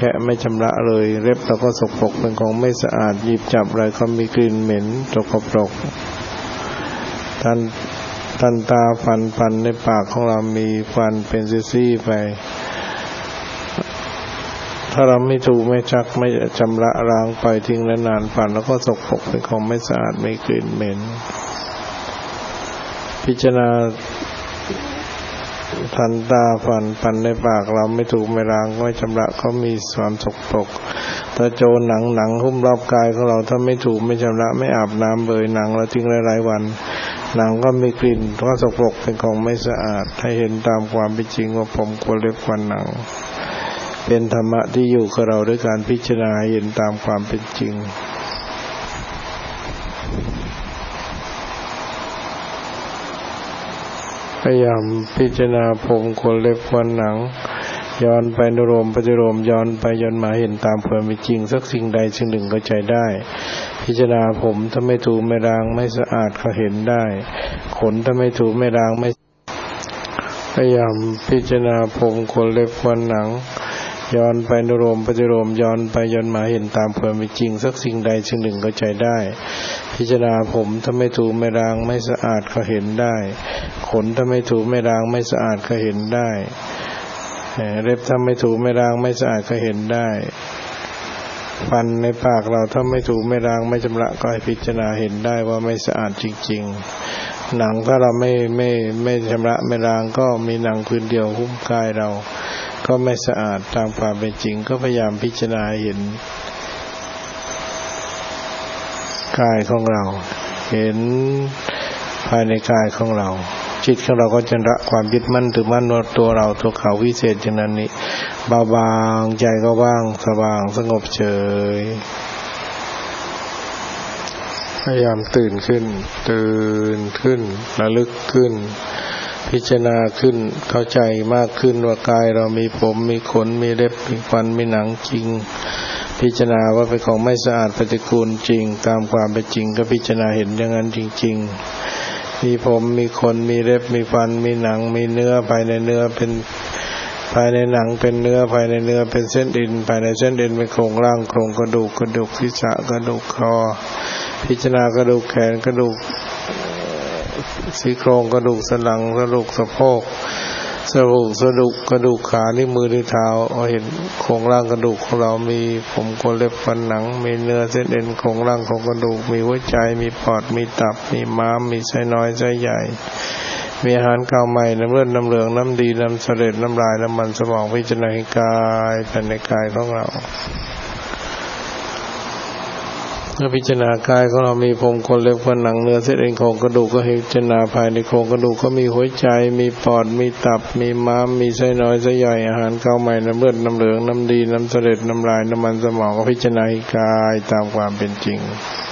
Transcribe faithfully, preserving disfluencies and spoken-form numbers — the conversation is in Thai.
คะไม่ชำระเลยเล็บเราก็สกปรกเป็นของไม่สะอาดหยิบจับอะไรก็มีกลิ่นเหม็นสกปรกทันทันตาฟันฟันในปากของเรามีฟันเป็นซี่ๆไปถ้าเราไม่ถูไม่ชักไม่ชำระล้างไปทิ้งนานๆฟันแล้วก็สกปรกเป็นของไม่สะอาดมีกลิ่นเหม็นพิจารณาทันตาฟันฟันในปากเราไม่ถูกไม่ล้างไม่ชำระก็มีความสกปรกถ้าโจรหนังหนังหุ้มรอบกายของเราถ้าไม่ถูกไม่ชำระไม่อาบน้ำเลยหนังเราทิ้งหลายๆวันหนังก็มีกลิ่นก็สกปรกเป็นของไม่สะอาดให้เห็นตามความเป็นจริงว่าผมขนเล็บฟันหนังเป็นธรรมะที่อยู่กับเราด้วยการพิจารณาเห็นตามความเป็นจริงพยายามพิจารณาผมขนเล็บฟันหนังย้อนไปนุโลมปฏิโลมย้อนไปย้อนมาเห็นตามความเป็นจริงสักสิ่งใดสิ่งหนึ่งเข้าใจได้พิจารณาผมถ้าไม่ถูไม่ล้างไม่สะอาดก็เห็นได้ขนถ้าไม่ถูไม่ล้างไม่พยายามพิจารณาผมขนเล็บฟันหนังย้อนไปนุโลมปฏิโลมย้อนไปย้อนมาเห็นตามความเป็นจริงสักสิ่งใดสิ่งหนึ่งเข้าใจได้พิจารณาผมถ้าไม่ถูไม่ล้างไม่สะอาดก็เห็นได้ขนถ้าไม่ถูไม่ล้างไม่สะอาดก็เห็นได้เล็บถ้าไม่ถูไม่ล้างไม่สะอาดก็เห็นได้ฟันในปากเราถ้าไม่ถูไม่ล้างไม่ชำระก็ให้พิจารณาเห็นได้ว่าไม่สะอาดจริงๆหนังถ้าเราไม่ไม่ไม่ชำระไม่ล้างก็มีหนังพื้นเดียวหุ้มกายเราก็ไม่สะอาดตามความเป็นจริงก็พยายามพิจารณาเห็นกายของเราเห็นภายในกายของเราจิตของเราก็จะละความยึดมั่นถือมั่นว่าตัวเราตัวเขาวิเศษอย่างนั้นนี้เบาบางใจก็ว่างสว่างสงบเฉยพยายามตื่นขึ้นตื่นขึ้นระลึกขึ้นพิจารณาขึ้นเข้าใจมากขึ้นว่ากายเรามีผมมีขนมีเล็บมีฟันมีหนังจริงพิจารณาว่าเป็นของไม่สะอาดปฏิกูลจริงตามความเป็นจริงก็พิจารณาเห็นอย่างนั้นจริงๆมีผมมีขนมีเล็บมีฟันมีหนังมีเนื้อภายในเนื้อเป็นภายในหนังเป็นเนื้อภายในเนื้อเป็นเส้นเอ็นภายในเส้นเอ็นเป็นโครงร่างโครงกระดูกกระดูกศีรษะกระดูกคอพิจารณากระดูกแขนกระดูกซี่โครงกระดูกสันหลังกระดูกสะโพกสะโพกสะดุกกระดูกขานิ้วมือนิ้วเท้าเอาเห็นโครงร่างกระดูกของเรามีผมขนเล็บฟันหนังมีเนื้อเส้นเอ็นโครงร่างของกระดูกมีหัวใจมีปอดมีตับมีม้ามมีไส้น้อยไส้ใหญ่มีอาหารเก่าใหม่น้ำเลือดน้ำเหลืองน้ำดีน้ำเสลดน้ำลายน้ำมันสมองพิจารณากายภายในกายของเราเมื่อพิจารณากายของเรามีผมขนเล็บฟันหนังเนื้อเส้นเอ็นโครงกระดูกก็ให้พิจารณาภายในโครงกระดูกก็มีหัวใจมีปอดมีตับมีม้ามมีไส้น้อยไส้ใหญ่อาหารเก่าใหม่น้ำเลือดน้ำเหลืองน้ำดีน้ำเสลดน้ำลายน้ำมันสมองก็พิจารณากายตามความเป็นจริง